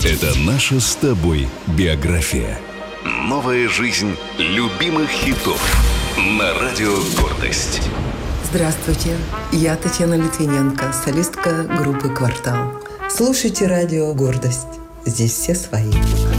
Это наша с тобой биография. Новая жизнь любимых хитов на радио «Гордость». Здравствуйте, я Татьяна Литвиненко, солистка группы «Квартал». Слушайте радио «Гордость». Здесь все свои.